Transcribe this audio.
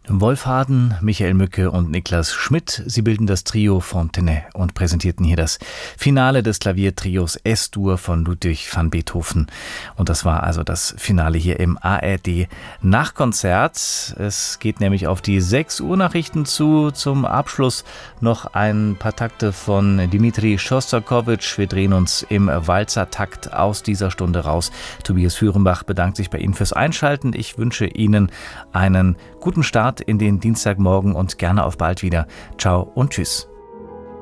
Wolf Harden, Michael Mücke und Niklas Schmidt, sie bilden das Trio Fontenay und präsentierten hier das Finale des Klaviertrios S-Dur von Ludwig van Beethoven. Und das war also das Finale hier im ARD Nachkonzert. Es geht nämlich auf die 6 Uhr Nachrichten zu. Zum Abschluss noch ein paar Takte von Dmitri Schostakowitsch. Wir drehen uns im Walzertakt aus dieser Stunde raus. Tobias Führenbach bedankt sich bei Ihnen fürs Einschalten. Ich wünsche Ihnen einen guten Start in den Dienstagmorgen und gerne auf bald wieder. Ciao und tschüss.